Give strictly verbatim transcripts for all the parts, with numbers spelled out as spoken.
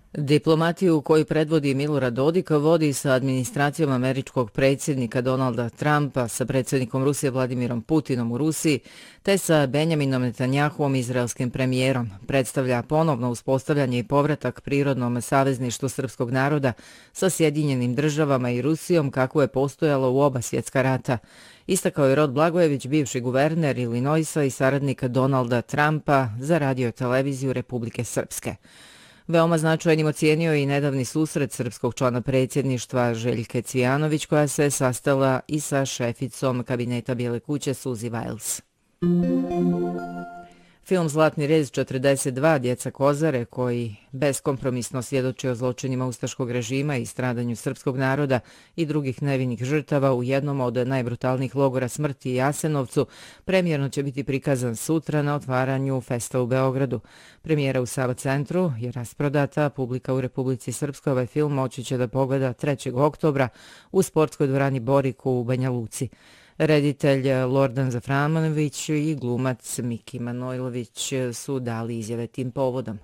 Diplomatiju koju predvodi Milorad Dodik vodi sa administracijom američkog predsjednika Donalda Trumpa, sa predsjednikom Rusije Vladimirom Putinom u Rusiji, te sa Benjaminom Netanjahuom, izraelskim premijerom. Predstavlja ponovno uspostavljanje i povratak prirodnom savezništvu srpskog naroda sa Sjedinjenim državama i Rusijom kako je postojalo u oba svjetska rata. Istakao je Rod Blagojević, bivši guverner Illinoisa i saradnik Donalda Trumpa za radio televiziju Republike Srpske. Veoma značajnim ocijenio je i nedavni susret srpskog člana predsjedništva Željke Cvijanović, koja se sastala i sa šeficom kabineta Bijele kuće Suzy Wiles. Film Zlatni rez četrdeset dva Djeca Kozare, koji beskompromisno svjedoči o zločinima ustaškog režima i stradanju srpskog naroda i drugih nevinih žrtava u jednom od najbrutalnijih logora smrti Jasenovcu, premijerno će biti prikazan sutra na otvaranju festa u Beogradu. Premijera u Sava centru je rasprodata, publika u Republici Srpskoj ovaj film moći će da pogleda trećeg oktobra u sportskoj dvorani Boriku u Banja Luci. Reditelj Lordan Zafranović i glumac Miki Manojlović su dali izjave tim povodom.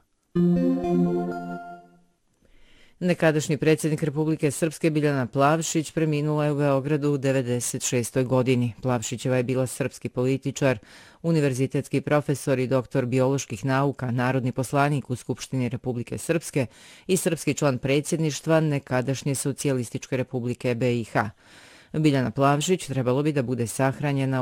Nekadašnji predsjednik Republike Srpske Biljana Plavšić preminula je u Beogradu u devedeset šestoj godini. Plavšićeva je bila srpski političar, univerzitetski profesor i doktor bioloških nauka, narodni poslanik u Skupštini Republike Srpske i srpski član predsjedništva nekadašnje Socijalističke Republike B i H. Biljana Plavšić trebalo bi da bude sahranjena